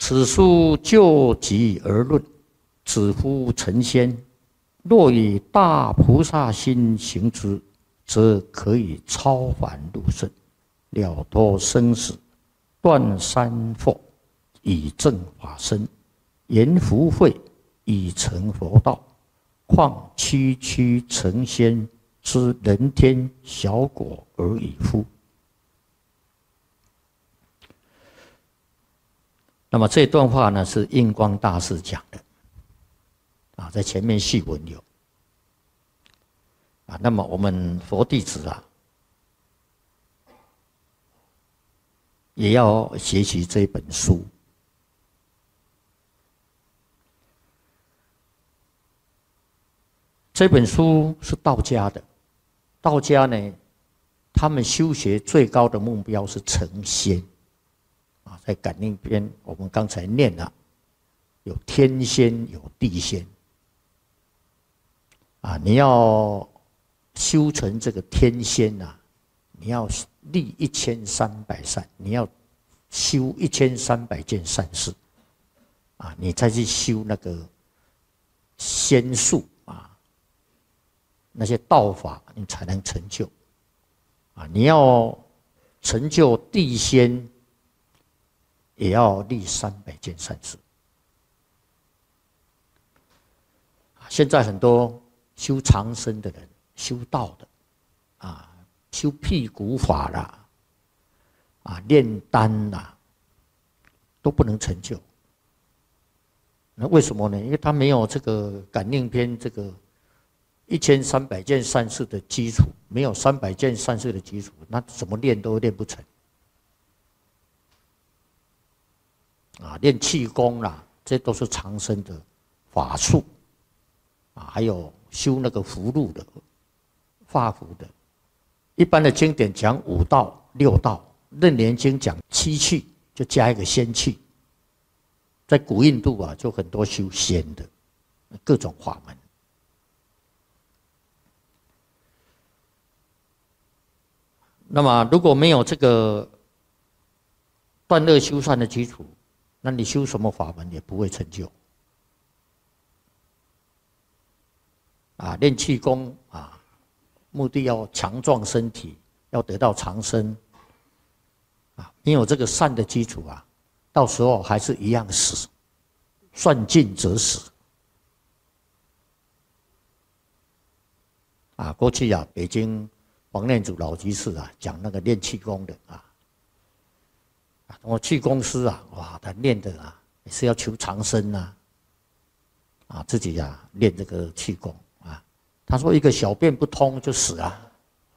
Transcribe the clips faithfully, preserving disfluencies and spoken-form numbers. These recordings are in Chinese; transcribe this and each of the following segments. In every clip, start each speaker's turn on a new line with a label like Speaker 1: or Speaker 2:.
Speaker 1: 此书就集而论，指乎成仙。若以大菩萨心行之，则可以超凡入圣，了脱生死，断三惑，以正法身，言福慧，以成佛道。况区区成仙之人天小果而已乎？那么这段话呢，是印光大师讲的啊，在前面序文有啊。那么我们佛弟子啊，也要学习这本书。这本书是道家的，道家呢，他们修学最高的目标是成仙啊。在感应篇，我们刚才念了，有天仙，有地仙啊。你要修成这个天仙啊，你要立一千三百善，你要修一千三百件善事啊，你再去修那个仙术。那些道法，你才能成就啊！你要成就地仙，也要立三百件善事。现在很多修长生的人、修道的啊，修辟谷法啦，啊，炼丹啦，都不能成就。那为什么呢？因为他没有这个感应篇这个。一千三百件善事的基础，没有三百件善事的基础，那怎么练都练不成。啊，练气功啦，这都是长生的法术，啊，还有修那个符箓的、画符的。一般的经典讲五道、六道，楞严经讲七气，就加一个仙气。在古印度啊，就很多修仙的，各种法门。那么如果没有这个断恶修善的基础，那你修什么法门也不会成就。啊，练气功啊，目的要强壮身体，要得到长生。啊，没有这个善的基础啊，到时候还是一样死，算尽则死。啊，过去啊，北京。黄念祖老居士啊，讲那个练气功的啊，啊，我气功师啊，哇，他练的啊，也是要求长生啊，啊，自己啊练这个气功啊，他说一个小便不通就死啊，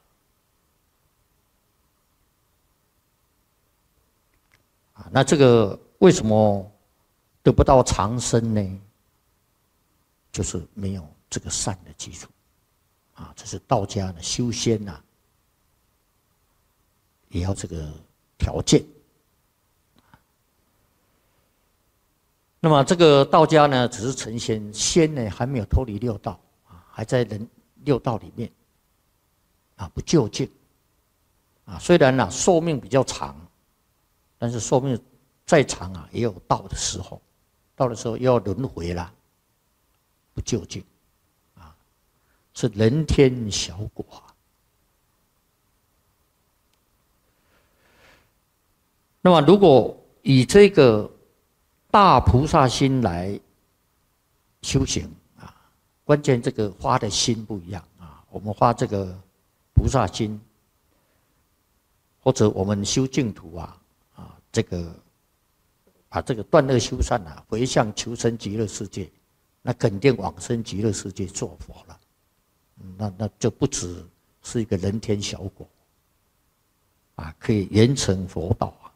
Speaker 1: 啊，那这个为什么得不到长生呢？就是没有这个善的基础。啊，这是道家的修仙呐、啊，也要这个条件。那么这个道家呢，只是成仙，仙呢还没有脱离六道啊，还在人六道里面啊，不究竟啊。虽然呢、啊、寿命比较长，但是寿命再长啊，也有到的时候，到的时候又要轮回啦，不究竟。是人天小果。那么，如果以这个大菩萨心来修行啊，关键这个发的心不一样啊。我们发这个菩萨心，或者我们修净土啊啊，这个把这个断恶修善啊，回向求生极乐世界，那肯定往生极乐世界做佛了。那那就不只是一个人天小果啊，可以圆成佛道啊。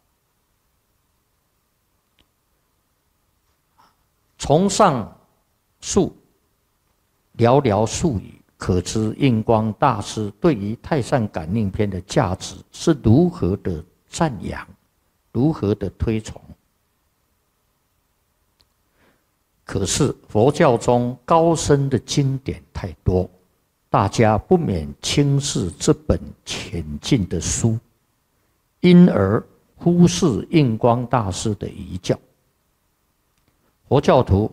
Speaker 1: 从上述寥寥数语，可知印光大师对于《太上感应篇》的价值是如何的赞扬，如何的推崇。可是佛教中高深的经典太多，大家不免轻视这本浅近的书，因而忽视印光大师的遗教。 佛教徒